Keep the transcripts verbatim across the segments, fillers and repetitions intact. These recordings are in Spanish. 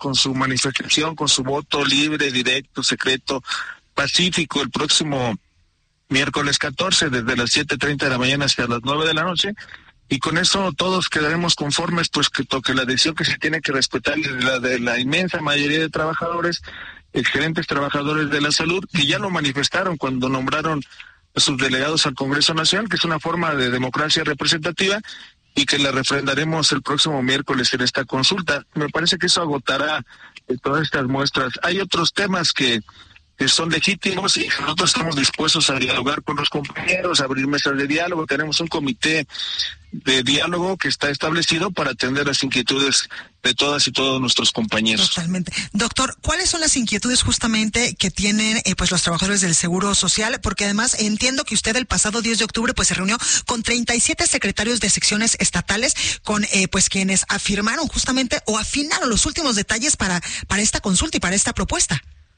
con su manifestación, con su voto libre, directo, secreto, pacífico, el próximo miércoles catorce, desde las siete treinta de la mañana hasta las nueve de la noche, y con eso todos quedaremos conformes, pues que toque la decisión que se tiene que respetar es la de la inmensa mayoría de trabajadores, excelentes trabajadores de la salud, que ya lo manifestaron cuando nombraron a sus delegados al Congreso Nacional, que es una forma de democracia representativa, y que la refrendaremos el próximo miércoles en esta consulta. Me parece que eso agotará eh, todas estas muestras. Hay otros temas que que son legítimos y nosotros estamos dispuestos a dialogar con los compañeros, a abrir mesas de diálogo. Tenemos un comité de diálogo que está establecido para atender las inquietudes de todas y todos nuestros compañeros. Totalmente. Doctor, ¿cuáles son las inquietudes justamente que tienen eh, pues los trabajadores del Seguro Social? Porque además entiendo que usted el pasado diez de octubre pues se reunió con treinta y siete secretarios de secciones estatales, con eh, pues quienes afirmaron justamente o afinaron los últimos detalles para, para esta consulta y para esta propuesta.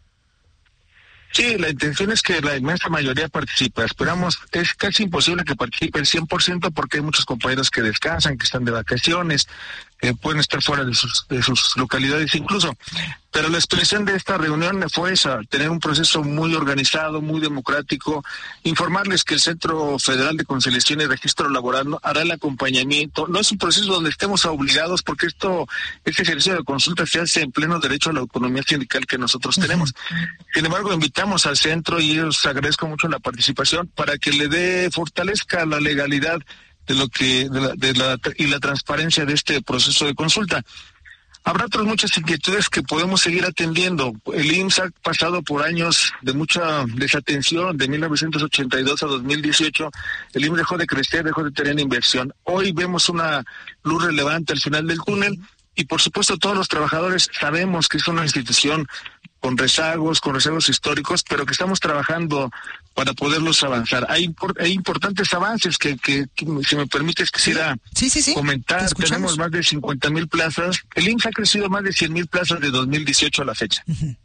Sí, la intención es que la inmensa mayoría participe. Esperamos, es casi imposible que participe el cien por ciento porque hay muchos compañeros que descansan, que están de vacaciones, que pueden estar fuera de sus, de sus localidades incluso. Pero la expresión de esta reunión fue esa, tener un proceso muy organizado, muy democrático, informarles que el Centro Federal de Conciliación y Registro Laboral ¿no? hará el acompañamiento. No es un proceso donde estemos obligados, porque esto, este ejercicio de consulta se hace en pleno derecho a la autonomía sindical que nosotros tenemos. Sin embargo, invitamos al centro y os agradezco mucho la participación para que le dé, fortalezca la legalidad de lo que, de la, de la, y la transparencia de este proceso de consulta. Habrá otras muchas inquietudes que podemos seguir atendiendo. El I M S S ha pasado por años de mucha desatención, de mil novecientos ochenta y dos a dos mil dieciocho, el I M S S dejó de crecer, dejó de tener inversión. Hoy vemos una luz relevante al final del túnel y por supuesto todos los trabajadores sabemos que es una institución con rezagos, con rezagos históricos, pero que estamos trabajando para poderlos avanzar. Hay, import, hay importantes avances que, que, que, si me permites, quisiera sí, sí, sí, comentar. Tenemos más de cincuenta mil plazas. El I M S S S ha crecido más de cien mil plazas de dos mil dieciocho a la fecha. Uh-huh.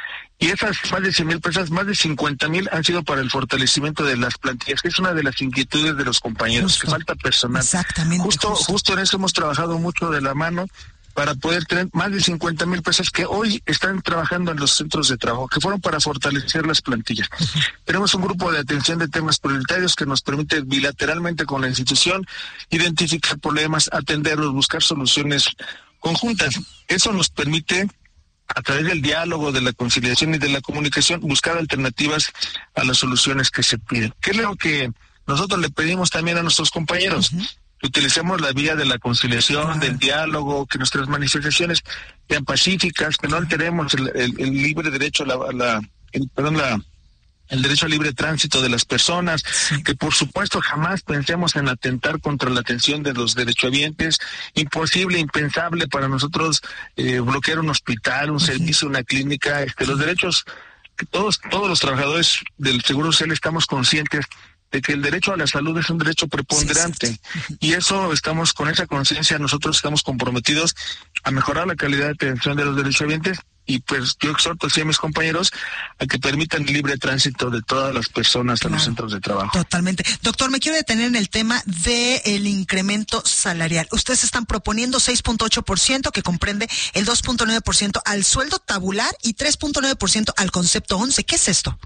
Y esas más de cien mil plazas, más de cincuenta mil han sido para el fortalecimiento de las plantillas, que es una de las inquietudes de los compañeros, justo, que falta personal. Exactamente. Justo, justo. justo en eso hemos trabajado mucho de la mano, para poder tener más de cincuenta mil personas que hoy están trabajando en los centros de trabajo, que fueron para fortalecer las plantillas. Uh-huh. Tenemos un grupo de atención de temas prioritarios que nos permite bilateralmente con la institución identificar problemas, atenderlos, buscar soluciones conjuntas. Eso nos permite, a través del diálogo, de la conciliación y de la comunicación, buscar alternativas a las soluciones que se piden. ¿Qué es lo que nosotros le pedimos también a nuestros compañeros? Uh-huh. Que utilicemos la vía de la conciliación, claro, del diálogo, que nuestras manifestaciones sean pacíficas, que no alteremos el, el, el libre derecho a la, a la el, perdón, la, el derecho al libre tránsito de las personas, sí, que por supuesto jamás pensemos en atentar contra la atención de los derechohabientes. Imposible, impensable para nosotros eh, bloquear un hospital, un uh-huh. servicio, una clínica. Este, los derechos, que todos, todos los trabajadores del Seguro Social estamos conscientes de que el derecho a la salud es un derecho preponderante, sí, sí, sí. Y eso estamos, con esa conciencia, nosotros estamos comprometidos a mejorar la calidad de atención de los derechohabientes, y pues yo exhorto así a mis compañeros a que permitan el libre tránsito de todas las personas claro, a los centros de trabajo. Totalmente. Doctor, me quiero detener en el tema del incremento salarial. Ustedes están proponiendo seis punto ocho por ciento, que comprende el dos punto nueve por ciento al sueldo tabular y tres punto nueve por ciento al concepto once. ¿Qué es esto?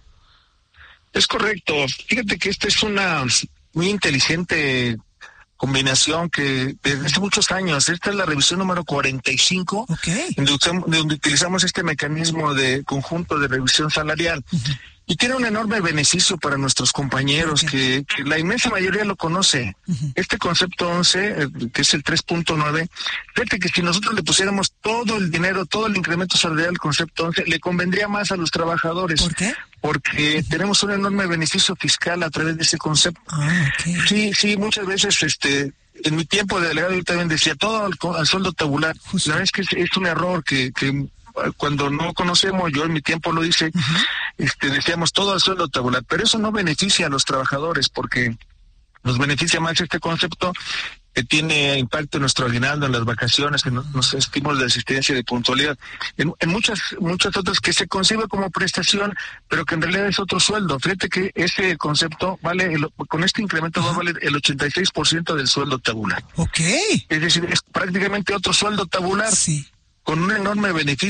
Es correcto. Fíjate que esta es una muy inteligente combinación que desde hace muchos años, esta es la revisión número cuarenta y cinco, okay, donde, usamos, donde utilizamos este mecanismo de conjunto de revisión salarial. Uh-huh. Y tiene un enorme beneficio para nuestros compañeros, okay, que, que la inmensa mayoría lo conoce. Uh-huh. Este concepto once, que es el tres punto nueve, fíjate que si nosotros le pusiéramos todo el dinero, todo el incremento salarial al concepto once, le convendría más a los trabajadores. ¿Por qué? Porque uh-huh. tenemos un enorme beneficio fiscal a través de ese concepto. Ah, okay. Sí, sí, muchas veces, este, en mi tiempo de delegado yo también decía todo al, al sueldo tabular. Justo. La verdad es que es, es un error que, que cuando no conocemos, yo en mi tiempo lo hice, uh-huh. este, decíamos todo al sueldo tabular, pero eso no beneficia a los trabajadores, porque nos beneficia más este concepto que tiene impacto en nuestro aguinaldo, en las vacaciones, que nos, nos estímulos de asistencia y de puntualidad, en, en muchas muchas otras que se concibe como prestación, pero que en realidad es otro sueldo. Fíjate que ese concepto vale, el, con este incremento va a valer el ochenta y seis por ciento del sueldo tabular. Ok. Es decir, es prácticamente otro sueldo tabular. Sí. con un enorme beneficio